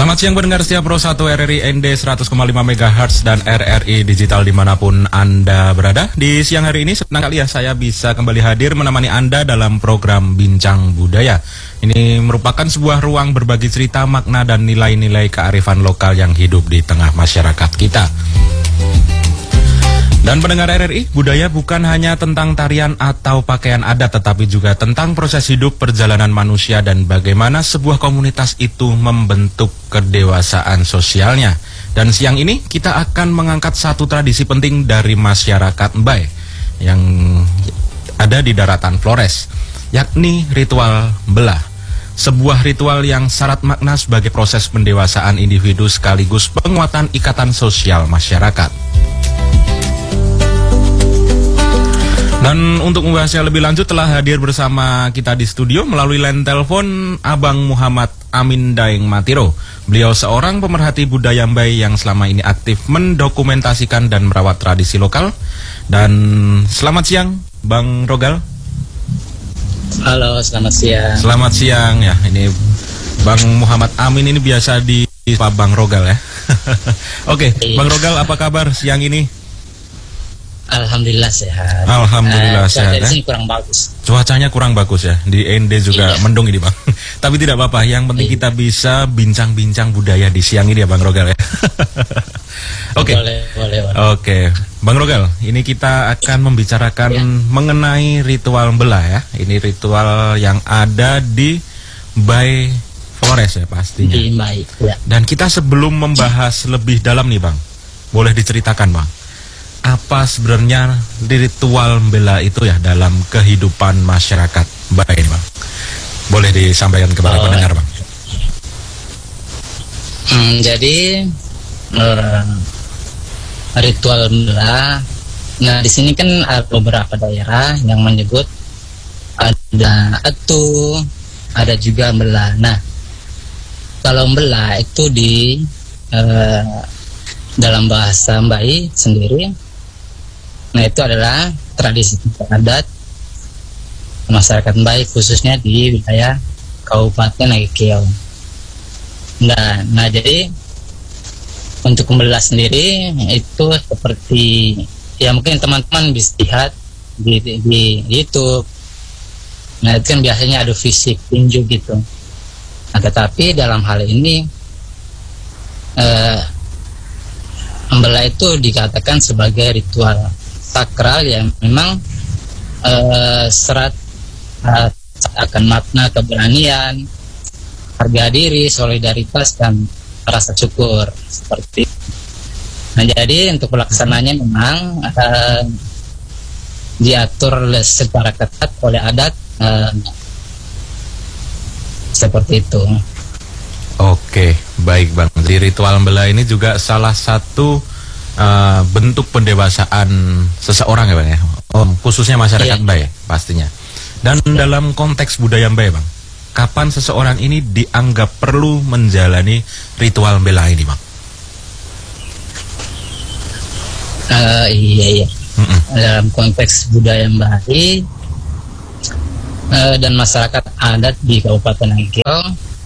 Selamat siang pendengar setia Pro 1 RRI ND 100,5 MHz dan RRI Digital dimanapun Anda berada. Di siang hari ini senang kali ya saya bisa kembali hadir menemani Anda dalam program Bincang Budaya. Ini merupakan sebuah ruang berbagi cerita, makna dan nilai-nilai kearifan lokal yang hidup di tengah masyarakat kita. Dan pendengar RRI, budaya bukan hanya tentang tarian atau pakaian adat, tetapi juga tentang proses hidup, perjalanan manusia, dan bagaimana sebuah komunitas itu membentuk kedewasaan sosialnya. Dan siang ini kita akan mengangkat satu tradisi penting dari masyarakat Mbae yang ada di daratan Flores, yakni ritual belah. Sebuah ritual yang syarat makna sebagai proses pendewasaan individu sekaligus penguatan ikatan sosial masyarakat. Dan untuk membahasnya lebih lanjut telah hadir bersama kita di studio melalui line telepon Abang Muhammad Amin Daeng Matiro. Beliau seorang pemerhati budaya Mbae yang selama ini aktif mendokumentasikan dan merawat tradisi lokal. Dan selamat siang Bang Rogal. Halo, selamat siang. Selamat siang ya. Ini Bang Muhammad Amin ini biasa di Bang Rogal ya. Oke, Bang Rogal apa kabar siang ini? Alhamdulillah sehat. Alhamdulillah sehat. Cuaca di sini kurang bagus. Cuacanya kurang bagus ya. Di ND juga mendung ini Bang. Tapi tidak apa-apa. Yang penting kita bisa bincang-bincang budaya di siang ini ya Bang Rogal ya. Oke. Boleh. Oke. Bang Rogal, ini kita akan membicarakan mengenai ritual belah ya. Ini ritual yang ada di Mbae Flores ya pastinya. Di Mbae, ya. Dan kita sebelum membahas lebih dalam nih Bang, boleh diceritakan Bang, apa sebenarnya ritual bela itu ya dalam kehidupan masyarakat Mbae ini Bang? Boleh disampaikan kepada pendengar Bang. Jadi ritual bela, nah di sini kan ada beberapa daerah yang menyebut ada atu, ada juga bela. Nah kalau bela itu di dalam bahasa Mbae sendiri, nah itu adalah tradisi adat masyarakat Mbae khususnya di wilayah Kabupaten Nagekeo. Nah jadi untuk membelah sendiri itu seperti ya mungkin teman-teman bisa lihat di YouTube. Nah itu kan biasanya adu fisik tinju gitu. Nah, tetapi dalam hal ini membelah itu dikatakan sebagai ritual sakral yang memang serat akan makna keberanian, harga diri, solidaritas, dan rasa syukur seperti. Nah jadi untuk pelaksananya memang diatur secara ketat oleh adat seperti itu. Oke, baik Bang. Jadi ritual belah ini juga salah satu bentuk pendewasaan seseorang ya Bang ya, khususnya masyarakat Mbae pastinya. Dan dalam konteks budaya Mbae Bang, kapan seseorang ini dianggap perlu menjalani ritual bela ini Bang? Iya. Dalam konteks budaya Mbae dan masyarakat adat di Kabupaten Nagekeo,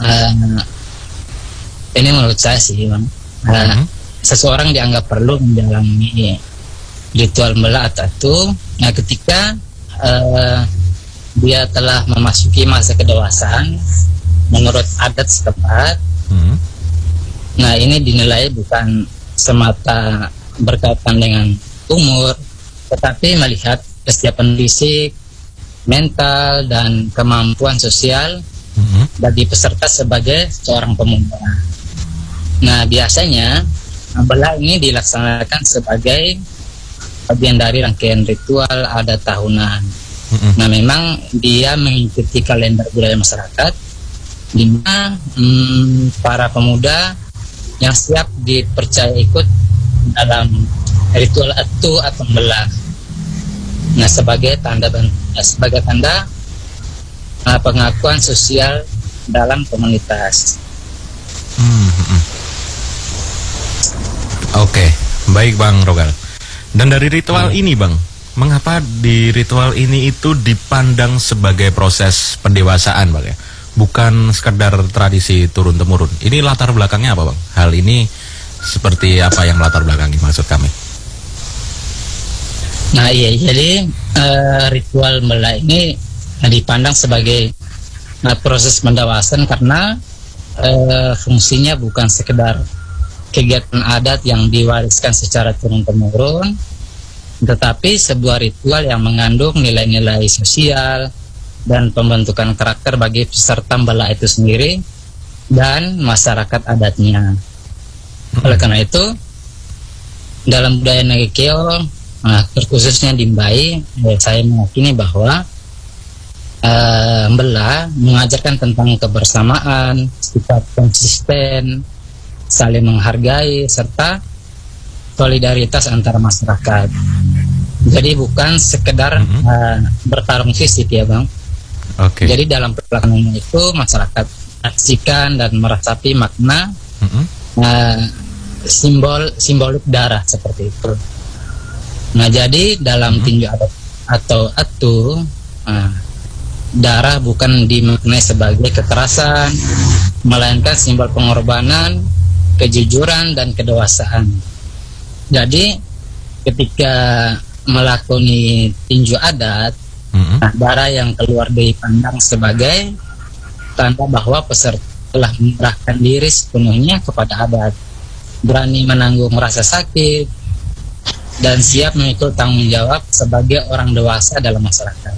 ini menurut saya sih Bang, seseorang dianggap perlu menjalani ritual belah atau ketika dia telah memasuki masa kedewasaan menurut adat setempat. Nah ini dinilai bukan semata berkaitan dengan umur, tetapi melihat kesiapan fisik, mental, dan kemampuan sosial bagi peserta sebagai seorang pemuda. Nah biasanya belah ini dilaksanakan sebagai bagian dari rangkaian ritual adat tahunan. Nah memang dia mengikuti kalender budaya masyarakat di mana para pemuda yang siap dipercaya ikut dalam ritual atu atau belah. Nah sebagai tanda pengakuan sosial dalam komunitas. Oke, baik Bang Rogal. Dan dari ritual ini Bang, mengapa di ritual ini itu dipandang sebagai proses pendewasaan Bang ya? bukan sekedar tradisi turun-temurun. Ini latar belakangnya apa, Bang? Hal ini seperti apa yang latar belakangi maksud kami? Nah iya, jadi ritual Mbela ini dipandang sebagai proses pendewasan karena fungsinya bukan sekedar kegiatan adat yang diwariskan secara turun-temurun, tetapi sebuah ritual yang mengandung nilai-nilai sosial dan pembentukan karakter bagi peserta Mbela itu sendiri dan masyarakat adatnya. Oleh karena itu, dalam budaya Nagekeo, terkhususnya di Mbai, saya meyakini bahwa Mbela mengajarkan tentang kebersamaan, sifat konsisten, saling menghargai, serta solidaritas antar masyarakat. Jadi bukan sekedar bertarung fisik ya Bang. Oke. Jadi dalam pelaksanaan itu masyarakat saksikan dan merasapi makna simbolik darah seperti itu. Nah jadi dalam tinju adat atau atu, darah bukan dimaknai sebagai kekerasan, melainkan simbol pengorbanan, kejujuran dan kedewasaan. Jadi ketika melakoni tinju adat, darah yang keluar dipandang sebagai tanda bahwa peserta telah menyerahkan diri sepenuhnya kepada adat, berani menanggung rasa sakit, dan siap memikul tanggung jawab sebagai orang dewasa dalam masyarakat.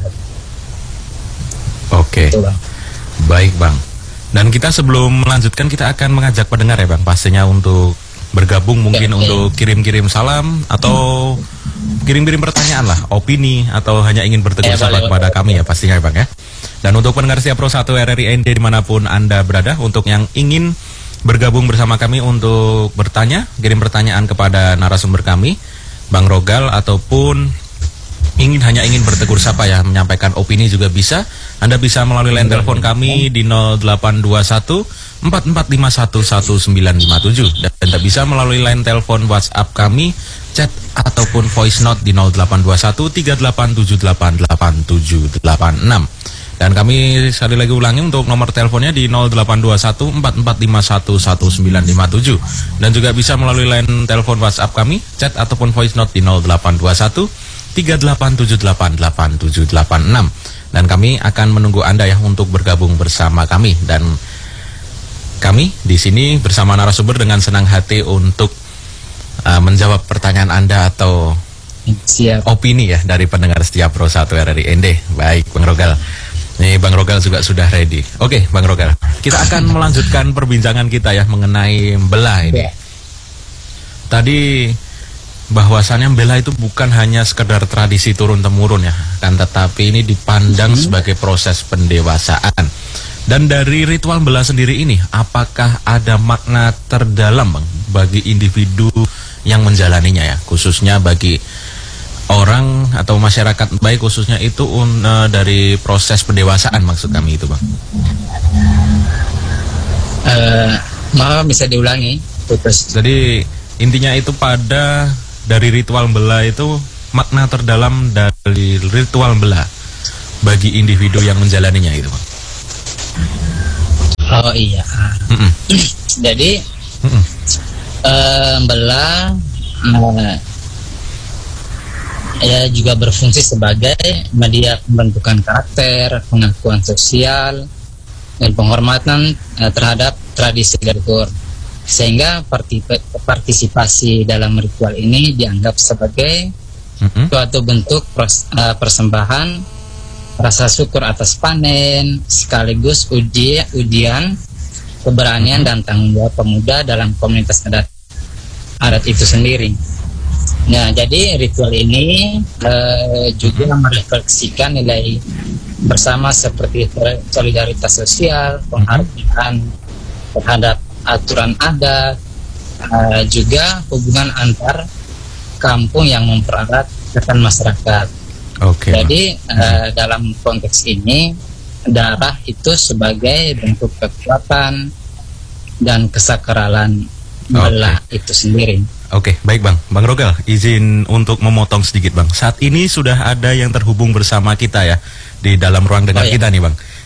Oke. Itu, Bang. Baik Bang. Dan kita sebelum melanjutkan kita akan mengajak pendengar ya Bang, pastinya untuk bergabung mungkin untuk kirim-kirim salam atau kirim-kirim pertanyaan lah, opini atau hanya ingin bertegur sapa kepada kami ya pastinya ya Bang ya. Dan untuk pendengar Setia Pro 1 RRI ND dimanapun Anda berada, untuk yang ingin bergabung bersama kami untuk bertanya, kirim pertanyaan kepada narasumber kami, Bang Rogal, ataupun hanya ingin bertegur sapa ya, menyampaikan opini juga bisa. Anda bisa melalui line telepon kami di 0821 4451 1957 dan Anda bisa melalui line telepon WhatsApp kami, chat ataupun voice note di 0821 38788786. Dan kami sekali lagi ulangi untuk nomor teleponnya di 0821 4451 1957 dan juga bisa melalui line telepon WhatsApp kami, chat ataupun voice note di 0821 38788786. Dan kami akan menunggu Anda ya untuk bergabung bersama kami, dan kami di sini bersama narasumber dengan senang hati untuk menjawab pertanyaan Anda atau opini ya dari pendengar Setia Pro 1 RRI ND. Baik Bang Rogal. Nih Bang Rogal juga sudah ready. Oke Bang Rogal, kita akan melanjutkan perbincangan kita ya mengenai Mbela ini. Tadi bahwasannya Mbela itu bukan hanya sekedar tradisi turun-temurun ya, kan, tetapi ini dipandang sebagai proses pendewasaan. Dan dari ritual Mbela sendiri ini, apakah ada makna terdalam Bang bagi individu yang menjalaninya ya, khususnya bagi orang atau masyarakat baik khususnya itu dari proses pendewasaan maksud kami itu Bang? Maaf, bisa diulangi? Jadi intinya itu dari ritual Mbela itu makna terdalam dari ritual Mbela bagi individu yang menjalaninya itu Bang. Oh iya. Jadi Mbela ya juga berfungsi sebagai media pembentukan karakter, pengakuan sosial, dan penghormatan terhadap tradisi leluhur, sehingga partisipasi dalam ritual ini dianggap sebagai suatu bentuk persembahan rasa syukur atas panen, sekaligus ujian keberanian dan tanggung jawab pemuda dalam komunitas adat itu sendiri. Nah, jadi ritual ini juga merefleksikan nilai bersama seperti solidaritas sosial, penghargaan terhadap aturan adat, juga hubungan antar kampung yang mempererat rekan masyarakat. Jadi dalam konteks ini darah itu sebagai bentuk kekuatan dan kesakralan Mbela itu sendiri. Oke, baik Bang Rogal, izin untuk memotong sedikit Bang. Saat ini sudah ada yang terhubung bersama kita ya di dalam ruang dengar kita nih Bang.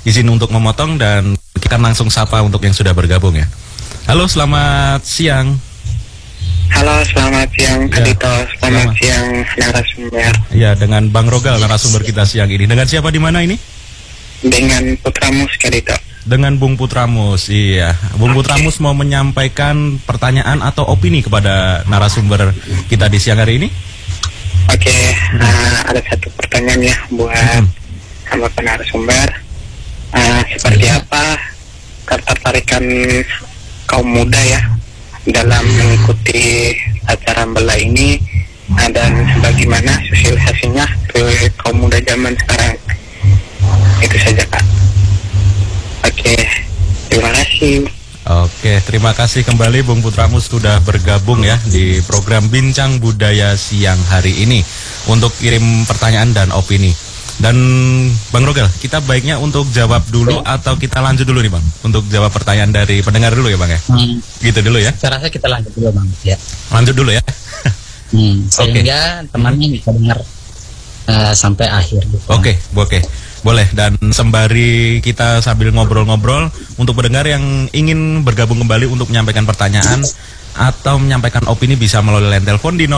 izin untuk memotong dan kita langsung sapa untuk yang sudah bergabung ya. Halo, selamat siang. Halo, selamat siang Kak Dito. Selamat siang narasumber. Ya, dengan Bang Rogal narasumber kita siang ini. Dengan siapa di mana ini? Dengan Putramus Kak Dito. Dengan Bung Putramus, iya. Bung Putramus mau menyampaikan pertanyaan atau opini kepada narasumber kita di siang hari ini? Oke, ada satu pertanyaan ya buat sama narasumber. Seperti apa ketertarikan kaum muda ya dalam mengikuti acara Bela ini, dan bagaimana sosialisasinya ke kaum muda zaman sekarang? Itu saja Kak. Oke, terima kasih. Oke, terima kasih kembali Bung Putramus sudah bergabung ya di program Bincang Budaya siang hari ini untuk kirim pertanyaan dan opini. Dan Bang Rogal, kita baiknya untuk jawab dulu atau kita lanjut dulu nih Bang? Untuk jawab pertanyaan dari pendengar dulu ya Bang ya? Gitu dulu ya? Saya rasa kita lanjut dulu Bang. Ya. Lanjut dulu ya? Sehingga temannya bisa dengar sampai akhir. Gitu. Oke. Boleh, dan sembari kita sambil ngobrol-ngobrol, untuk pendengar yang ingin bergabung kembali untuk menyampaikan pertanyaan atau menyampaikan opini bisa melalui line telepon di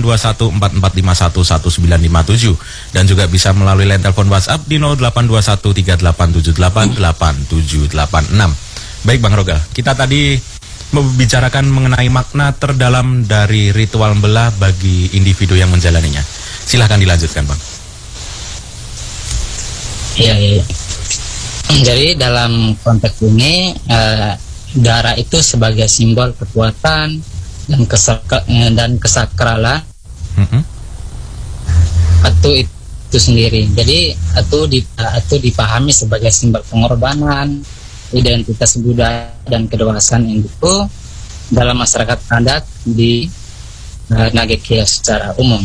082144511957 dan juga bisa melalui line telepon WhatsApp di 082138788786. Baik Bang Rogal, kita tadi membicarakan mengenai makna terdalam dari ritual Bela bagi individu yang menjalaninya. Silahkan dilanjutkan Bang. Iya. Jadi dalam konteks ini darah itu sebagai simbol kekuatan dan kesakralan atu itu sendiri. Jadi atu dipahami sebagai simbol pengorbanan, identitas budaya dan kedewasaan individu dalam masyarakat adat di Nagekea secara umum.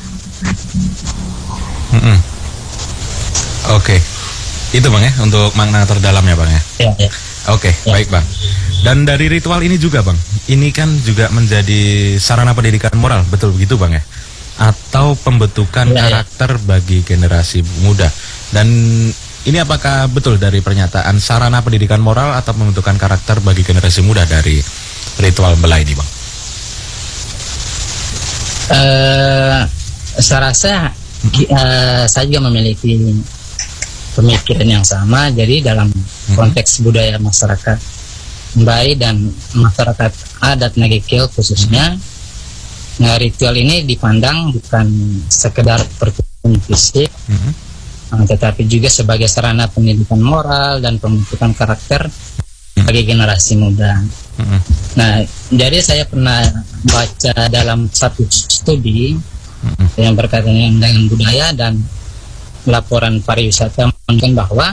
Oke, itu Bang ya untuk makna terdalamnya Bang ya. Ya. Oke, baik Bang. Dan dari ritual ini juga Bang, ini kan juga menjadi sarana pendidikan moral, betul begitu Bang ya? Atau pembentukan karakter bagi generasi muda. Dan ini apakah betul dari pernyataan sarana pendidikan moral atau pembentukan karakter bagi generasi muda dari ritual Bela ini Bang? Saya rasa saya juga memiliki pemikiran yang sama. Jadi dalam konteks budaya masyarakat Mbai dan masyarakat adat Nagekeo khususnya, ritual ini dipandang bukan sekedar pertunjukan fisik, tetapi juga sebagai sarana pendidikan moral dan pembentukan karakter bagi generasi muda. Nah, jadi saya pernah baca dalam satu studi yang berkaitan dengan budaya dan laporan pariwisata menunjukkan bahwa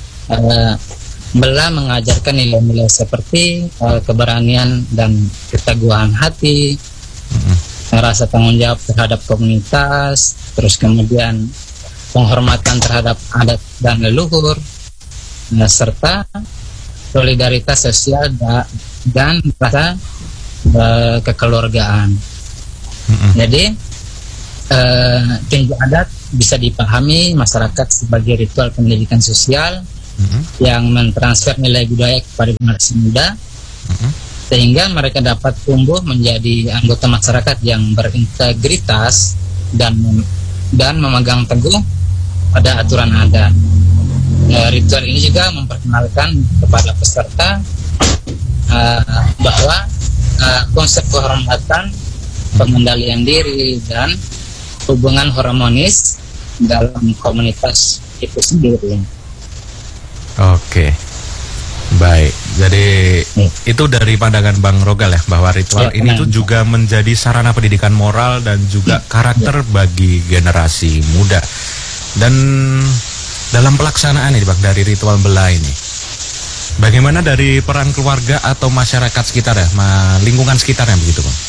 Bela mengajarkan nilai-nilai seperti keberanian dan keteguhan hati, rasa tanggung jawab terhadap komunitas, terus kemudian penghormatan terhadap adat dan leluhur, serta solidaritas sosial dan rasa kekeluargaan. Jadi tinju adat bisa dipahami masyarakat sebagai ritual pendidikan sosial yang mentransfer nilai budaya kepada generasi muda, sehingga mereka dapat tumbuh menjadi anggota masyarakat yang berintegritas dan memegang teguh pada aturan adat. Ritual ini juga memperkenalkan kepada peserta bahwa konsep kehormatan, pengendalian diri, dan hubungan harmonis dalam komunitas itu sendiri. Oke, baik. Jadi itu dari pandangan Bang Rogal ya, bahwa ritual ini tuh juga menjadi sarana pendidikan moral dan juga karakter bagi generasi muda. Dan dalam pelaksanaan ini Bang, dari ritual Bela ini, bagaimana dari peran keluarga atau masyarakat sekitar ya, lingkungan sekitarnya begitu Bang?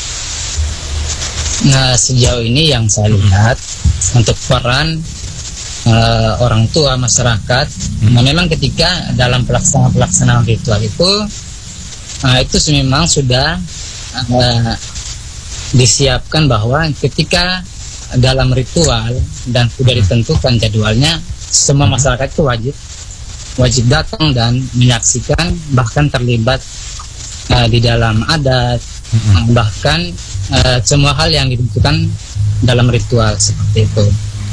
Nah, sejauh ini yang saya lihat untuk peran orang tua masyarakat, nah memang ketika dalam pelaksanaan ritual itu memang sudah disiapkan bahwa ketika dalam ritual dan sudah ditentukan jadwalnya, semua masyarakat itu wajib datang dan menyaksikan, bahkan terlibat di dalam adat, bahkan semua hal yang dibutuhkan dalam ritual seperti itu.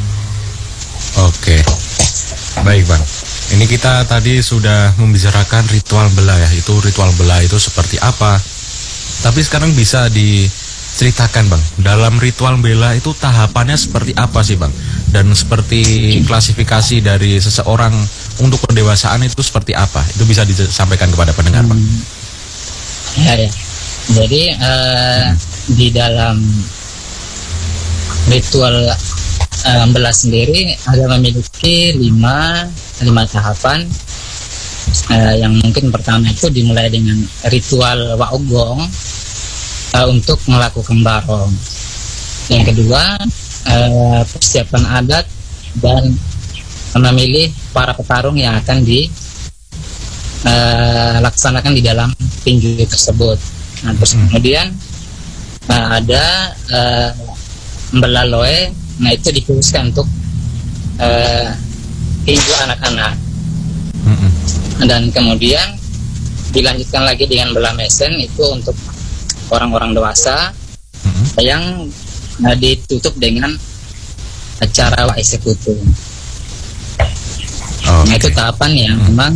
Oke, baik Bang. Ini kita tadi sudah membicarakan ritual belah ya. Itu ritual belah itu seperti apa? Tapi sekarang bisa diceritakan Bang, dalam ritual belah itu tahapannya seperti apa sih Bang? Dan seperti klasifikasi dari seseorang untuk pendewasaan itu seperti apa? Itu bisa disampaikan kepada pendengar Bang. Ya. Jadi di dalam ritual belah sendiri ada memiliki lima tahapan. Yang mungkin pertama itu dimulai dengan ritual Waogong untuk melakukan barong. Yang kedua persiapan adat dan memilih para petarung yang akan dilaksanakan di dalam tinju tersebut. Nah, terus kemudian ada Mbelaloe. Nah, itu dikhususkan untuk tinju anak-anak. Dan kemudian dilanjutkan lagi dengan belah mesen, itu untuk orang-orang dewasa yang ditutup dengan acara waisekutu. Nah, itu tahapan yang memang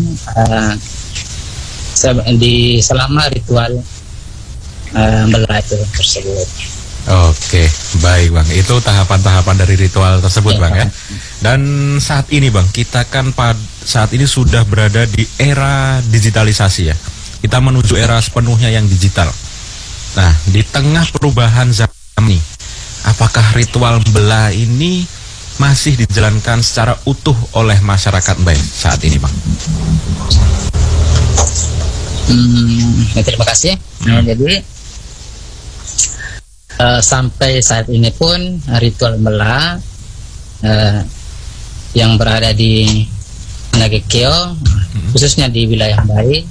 selama ritual belah itu tersebut. Oke, baik Bang. Itu tahapan-tahapan dari ritual tersebut Bang ya. Dan saat ini Bang, kita kan saat ini sudah berada di era digitalisasi ya. Kita menuju era sepenuhnya yang digital. Nah, di tengah perubahan zaman ini, apakah ritual belah ini masih dijalankan secara utuh oleh masyarakat Mbae saat ini Bang? Terima kasih. Nah, jadi sampai saat ini pun ritual belah yang berada di Nagekeo, khususnya di wilayah Mbae,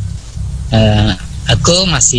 itu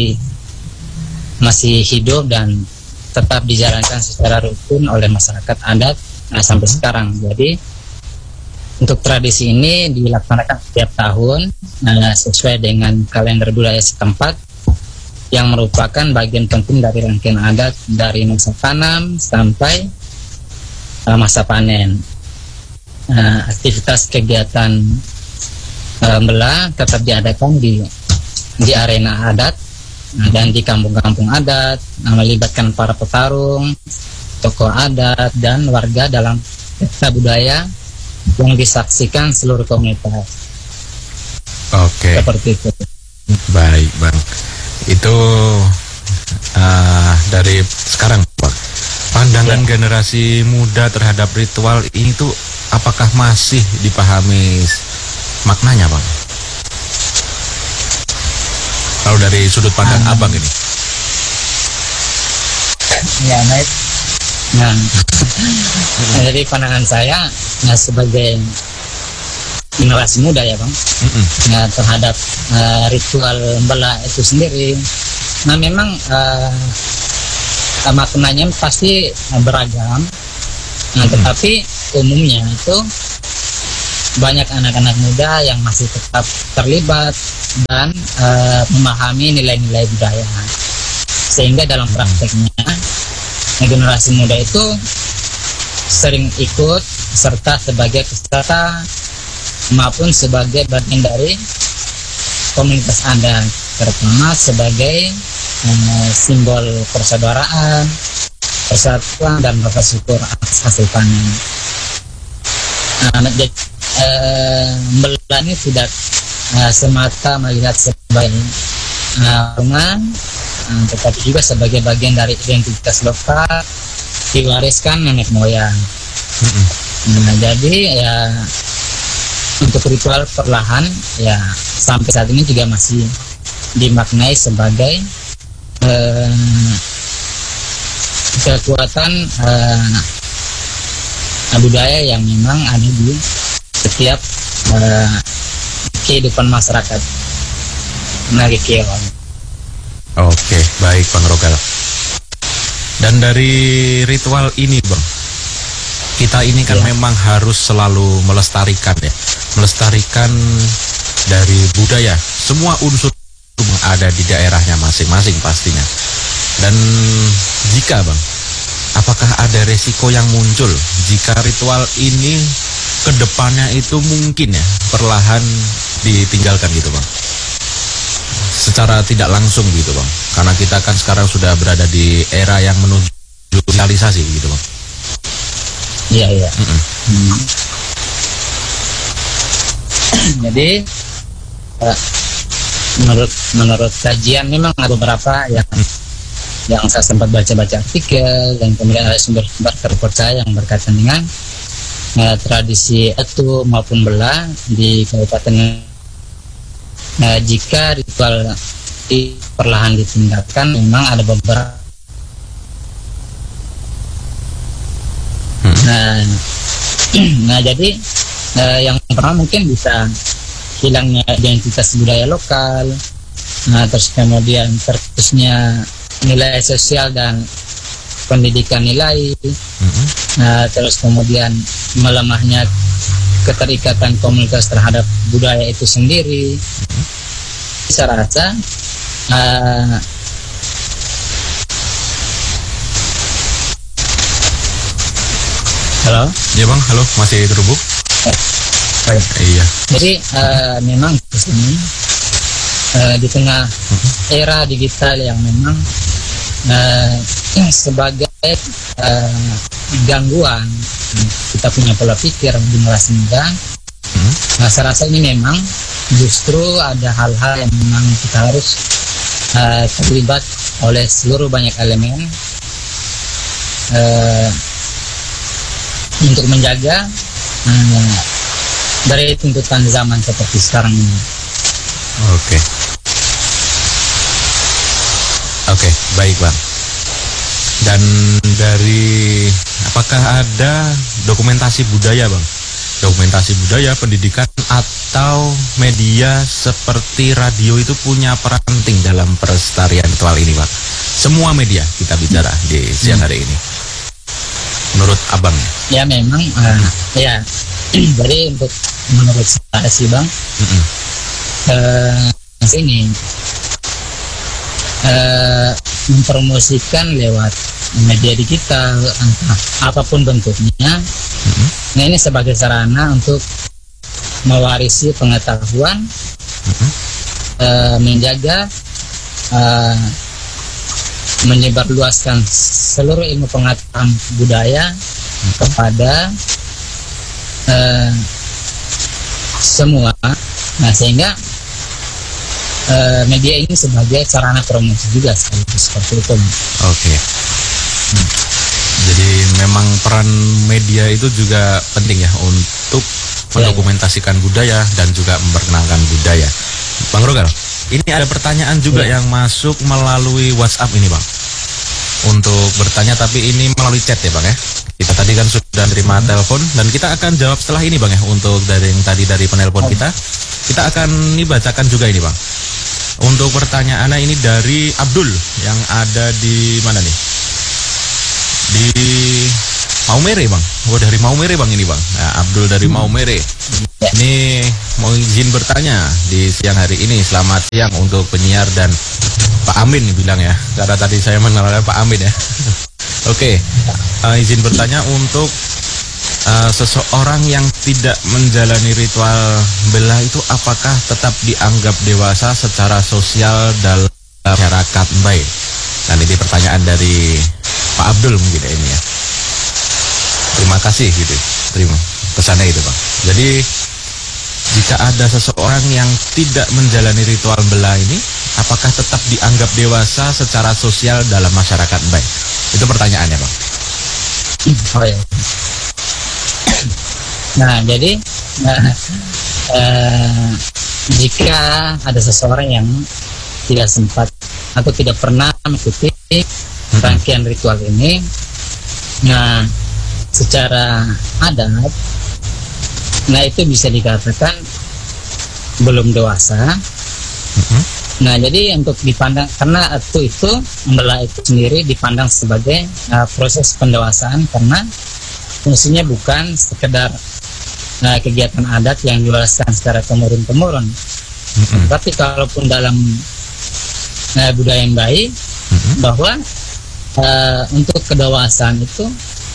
masih hidup dan tetap dijalankan secara rutin oleh masyarakat adat sampai sekarang. Jadi untuk tradisi ini dilaksanakan setiap tahun sesuai dengan kalender budaya setempat, yang merupakan bagian penting dari rangkaian adat dari masa tanam sampai masa panen. Aktivitas kegiatan belah tetap diadakan di arena adat dan di kampung-kampung adat, melibatkan para petarung, tokoh adat, dan warga dalam pesta budaya yang disaksikan seluruh komunitas. Oke. Seperti itu. Baik Bang. Itu dari sekarang Pak, pandangan generasi muda terhadap ritual ini tuh apakah masih dipahami maknanya Bang? Kalau dari sudut pandang Abang ini? Ya, baik. Nah, dari pandangan saya sebagai generasi muda ya Bang, terhadap ritual belah itu sendiri. Nah, memang maknanya pasti beragam. Nah, tetapi umumnya itu banyak anak-anak muda yang masih tetap terlibat dan memahami nilai-nilai budaya. Sehingga dalam prakteknya generasi muda itu sering ikut serta sebagai peserta maupun sebagai bagian dari komunitas adat, terutama sebagai simbol persaudaraan, persatuan, dan rasa syukur atas hasil panen. Belah ini tidak semata melihat sebagai rumah, tetapi juga sebagai bagian dari identitas lokal diwariskan nenek moyang. Jadi ya, untuk ritual perlahan ya sampai saat ini juga masih dimaknai sebagai kekuatan budaya yang memang ada di setiap kehidupan masyarakat Nagekeo. Oke, baik Bang Rogal. Dan dari ritual ini Bang, kita ini kan memang harus selalu melestarikan ya, melestarikan dari budaya semua unsur yang ada di daerahnya masing-masing pastinya. Dan jika Bang, apakah ada resiko yang muncul jika ritual ini kedepannya itu mungkin ya perlahan ditinggalkan gitu Bang, secara tidak langsung gitu Bang, karena kita kan sekarang sudah berada di era yang menuju digitalisasi gitu Bang. Iya. Jadi menurut kajian memang ada beberapa yang saya sempat baca-baca artikel, dan kemudian ada sumber-sumber terpercaya yang berkaitan dengan tradisi Etu maupun Bela di Kabupaten. Jika ritual perlahan ditinggalkan, memang ada beberapa. Nah, jadi yang pertama mungkin bisa hilangnya identitas budaya lokal, terus kemudian terputusnya nilai sosial dan pendidikan nilai, terus kemudian melemahnya keterikatan komunitas terhadap budaya itu sendiri. Saya rasa halo? Ya Bang, halo, masih terhubung? Iya. Jadi memang di sini di tengah era digital yang memang sebagai gangguan kita punya pola pikir generasi muda, saya rasa ini memang justru ada hal-hal yang memang kita harus terlibat oleh seluruh banyak elemen untuk menjaga dari tuntutan zaman seperti sekarang ini. Oke, baik Bang. Dan dari apakah ada dokumentasi budaya Bang? Dokumentasi budaya, pendidikan atau media seperti radio itu punya peran penting dalam pelestarian ritual ini Bang? Semua media kita bicara di siang hari ini. Menurut Abang? Ya memang, ya. Jadi menurut saya sih Bang, sini mempromosikan lewat media digital, entah apapun bentuknya. Nah, ini sebagai sarana untuk mewarisi pengetahuan, menjaga, menyebarluaskan seluruh ilmu pengetahuan budaya kepada semua. Nah, sehingga media ini sebagai sarana promosi juga seperti itu. Jadi memang peran media itu juga penting ya untuk mendokumentasikan budaya dan juga memperkenalkan budaya. Bang Rogal, ini ada pertanyaan juga yang masuk melalui WhatsApp ini Bang, untuk bertanya, tapi ini melalui chat ya Bang ya. Kita tadi kan sudah terima telepon dan kita akan jawab setelah ini Bang ya. Untuk dari yang tadi dari penelpon kita akan bacakan juga ini Bang. Untuk pertanyaannya ini dari Abdul yang ada di mana nih? Di Maumere Bang. Dari Maumere Bang ini Bang. Nah, Abdul dari Maumere. Ini mau izin bertanya di siang hari ini. Selamat siang untuk penyiar dan Pak Amin bilang ya. Karena tadi saya mengenalnya Pak Amin ya. Izin bertanya untuk seseorang yang tidak menjalani ritual Bela itu apakah tetap dianggap dewasa secara sosial dalam masyarakat Mbai? Nah, ini pertanyaan dari Pak Abdul mungkin ya ini ya. Terima kasih gitu. Terima pesannya itu Bang. Jadi jika ada seseorang yang tidak menjalani ritual Bela ini, apakah tetap dianggap dewasa secara sosial dalam masyarakat Mbai? Itu pertanyaannya Bang. Nah, jadi jika ada seseorang yang tidak sempat atau tidak pernah mengikuti rangkaian ritual ini, nah secara adat, nah itu bisa dikatakan belum dewasa. Nah, jadi untuk dipandang, karena itu Bela itu sendiri dipandang sebagai proses pendewasaan, karena fungsinya bukan sekedar kegiatan adat yang diwariskan secara temurun-temurun. Tapi kalaupun dalam budaya yang baik, bahwa untuk kedewasaan itu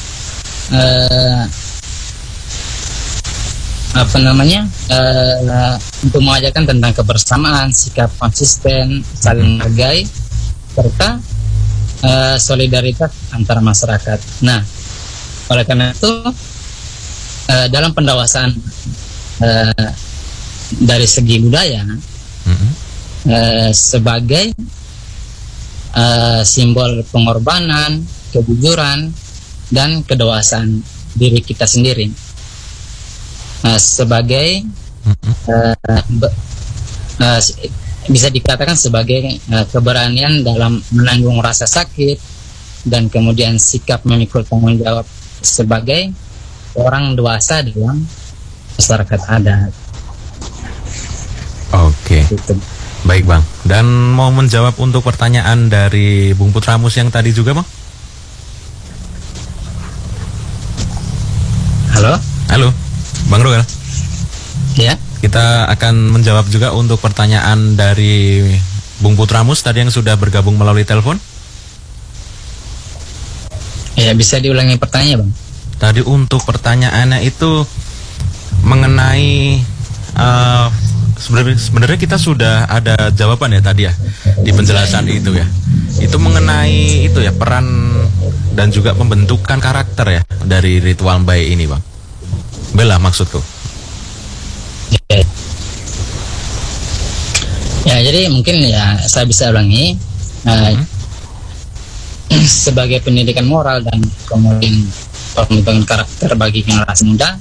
untuk mengajarkan tentang kebersamaan, sikap konsisten, saling menghargai, serta solidaritas antar masyarakat. Nah, oleh karena itu dalam pendewasaan dari segi budaya sebagai simbol pengorbanan, kejujuran, dan kedewasaan diri kita sendiri, sebagai bisa dikatakan sebagai keberanian dalam menanggung rasa sakit, dan kemudian sikap memikul tanggung jawab sebagai orang dewasa dalam masyarakat adat. Oke. Gitu. Baik Bang, dan mau menjawab untuk pertanyaan dari Bung Putramus yang tadi juga Bang. Halo Bang Roel. Ya. Kita akan menjawab juga untuk pertanyaan dari Bung Putramus tadi yang sudah bergabung melalui telepon. Ya, bisa diulangi pertanyaannya Bang. Tadi untuk pertanyaannya itu mengenai sebenarnya kita sudah ada jawaban ya tadi ya di penjelasan itu ya. Itu mengenai itu ya, peran dan juga pembentukan karakter ya dari ritual baik ini Bang. Bela maksudku. Ya, jadi mungkin ya saya bisa ulangi sebagai pendidikan moral dan kemudian pembentukan karakter bagi generasi muda.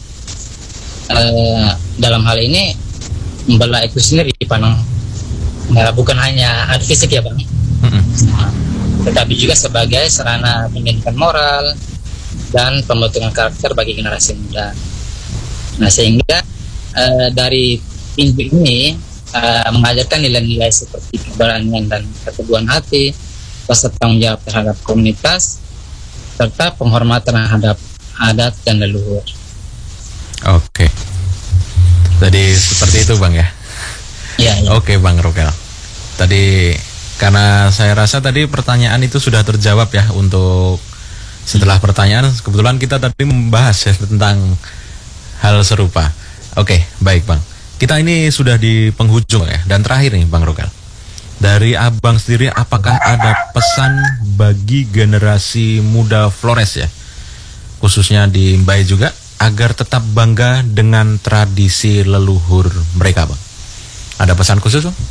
Dalam hal ini Bela itu sendiri dipandang bukan hanya adat fisik ya Bang, tetapi juga sebagai sarana pendidikan moral dan pembentukan karakter bagi generasi muda. Nah, sehingga dari pintu ini mengajarkan nilai-nilai seperti keberanian dan keteguhan hati, rasa tanggung jawab terhadap komunitas, serta penghormatan terhadap adat dan leluhur. Oke. Jadi seperti itu Bang ya. Ya. Oke Bang Rokel. Tadi karena saya rasa tadi pertanyaan itu sudah terjawab ya untuk setelah pertanyaan, kebetulan kita tadi membahas ya tentang hal serupa. Oke, baik Bang. Kita ini sudah di penghujung ya, dan terakhir nih Bang Rokel. Dari Abang sendiri, apakah ada pesan bagi generasi muda Flores ya, khususnya di Mbae juga, agar tetap bangga dengan tradisi leluhur mereka Bang? Ada pesan khusus Bang?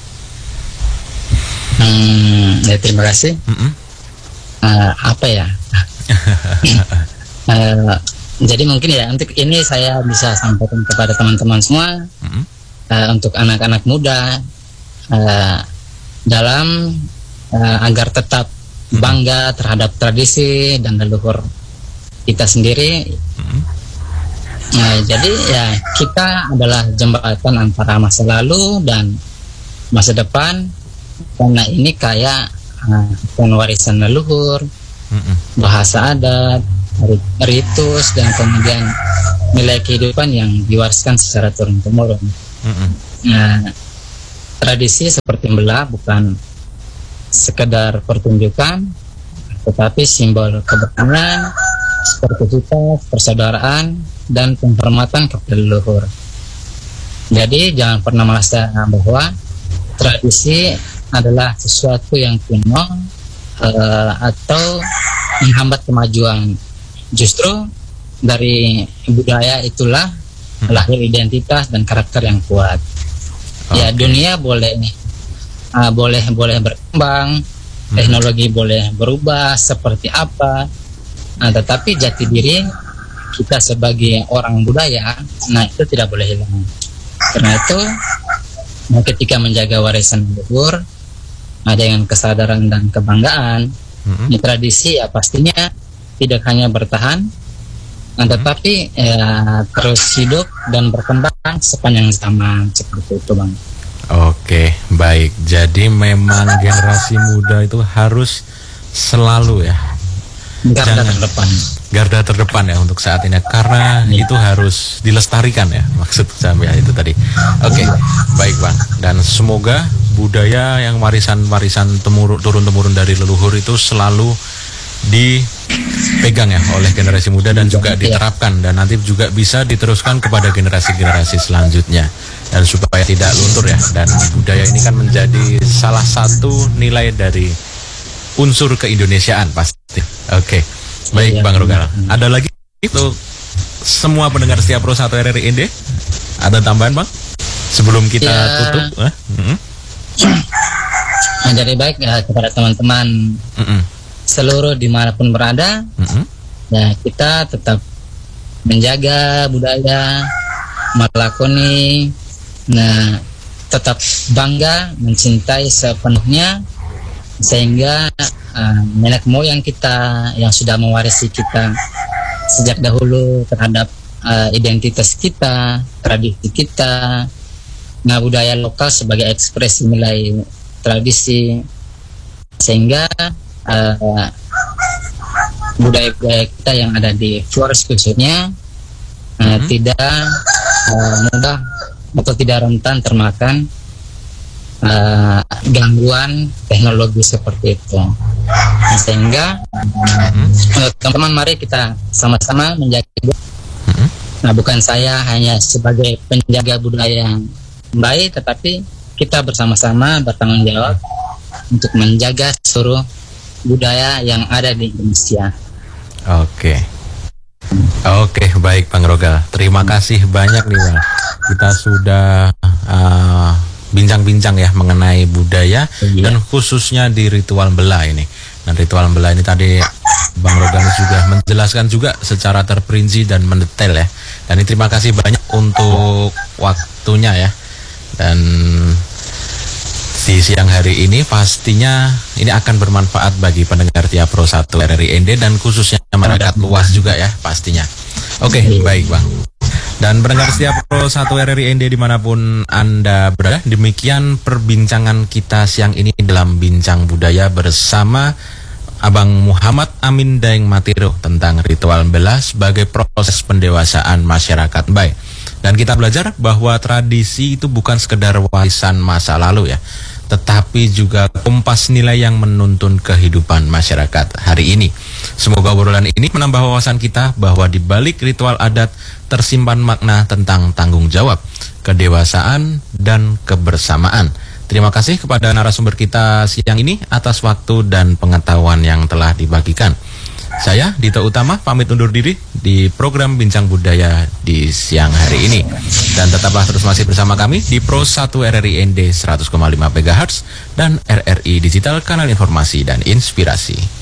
Ya, terima kasih. Apa ya? Jadi mungkin ya untuk ini saya bisa sampaikan kepada teman-teman semua, untuk anak-anak muda dalam agar tetap bangga terhadap tradisi dan leluhur kita sendiri. Jadi ya kita adalah jembatan antara masa lalu dan masa depan, karena ini kayak warisan leluhur, bahasa adat, ritus, dan kemudian nilai kehidupan yang diwariskan secara turun-temurun. Nah, tradisi seperti Bela bukan sekedar pertunjukan, tetapi simbol kebersamaan, sportivitas, persaudaraan, dan penghormatan kepada leluhur. Jadi jangan pernah merasa bahwa tradisi adalah sesuatu yang kuno atau menghambat kemajuan. Justru dari budaya itulah lahir identitas dan karakter yang kuat. Ya, dunia boleh berkembang, teknologi boleh berubah seperti apa, tetapi jati diri kita sebagai orang budaya, nah itu tidak boleh hilang. Karena itu ketika menjaga warisan leluhur dengan kesadaran dan kebanggaan, tradisi ya pastinya tidak hanya bertahan, tetapi terus hidup dan berkembang sepanjang zaman, seperti itu Bang. Oke, baik. Jadi memang generasi muda itu harus selalu ya garda terdepan. garda terdepan ya untuk saat ini, karena itu harus dilestarikan ya, maksud saya itu tadi. Oke, baik Bang, dan semoga budaya yang warisan-warisan turun-temurun dari leluhur itu selalu dipegang ya oleh generasi muda dan juga diterapkan, dan nanti juga bisa diteruskan kepada generasi-generasi selanjutnya, dan supaya tidak luntur ya. Dan budaya ini kan menjadi salah satu nilai dari unsur keindonesiaan pasti. Oke, baik Bang Rogal. Ada lagi untuk semua pendengar setia Pro 1 RRI ND? Ada tambahan Bang? Sebelum kita tutup? Jadi baik kepada teman-teman seluruh dimanapun berada, ya kita tetap menjaga budaya, melakoni, tetap bangga, mencintai sepenuhnya, sehingga nenek moyang kita yang sudah mewarisi kita sejak dahulu terhadap identitas kita, tradisi kita, budaya lokal sebagai ekspresi nilai tradisi, sehingga budaya-budaya kita yang ada di Flores khususnya tidak mudah atau tidak rentan termakan gangguan teknologi seperti itu. Sehingga teman-teman, mari kita sama-sama menjaga. Bukan saya hanya sebagai penjaga budaya yang baik, tetapi kita bersama-sama bertanggung jawab untuk menjaga seluruh budaya yang ada di Indonesia. Oke, baik Bang Rogal. Terima kasih banyak nih Bang. Kita sudah bincang-bincang ya mengenai budaya dan khususnya di ritual Mbela ini. Dan ritual Mbela ini tadi Bang Rogal juga menjelaskan juga secara terperinci dan mendetail ya. Dan terima kasih banyak untuk waktunya ya. Dan di siang hari ini pastinya ini akan bermanfaat bagi pendengar Setia Pro 1 RRI ND dan khususnya masyarakat luas juga ya pastinya. Oke, baik Bang. Dan pendengar Setia Pro 1 RRI ND dimanapun Anda berada, demikian perbincangan kita siang ini dalam Bincang Budaya bersama Abang Muhammad Amin Daeng Matiro tentang ritual Mbela sebagai proses pendewasaan masyarakat baik. Dan kita belajar bahwa tradisi itu bukan sekedar warisan masa lalu ya, tetapi juga kompas nilai yang menuntun kehidupan masyarakat hari ini. Semoga obrolan ini menambah wawasan kita bahwa di balik ritual adat tersimpan makna tentang tanggung jawab, kedewasaan, dan kebersamaan. Terima kasih kepada narasumber kita siang ini atas waktu dan pengetahuan yang telah dibagikan. Saya, Dito Utama, pamit undur diri di program Bincang Budaya di siang hari ini. Dan tetaplah terus masih bersama kami di Pro 1 RRI ND 100,5 MHz dan RRI Digital Kanal Informasi dan Inspirasi.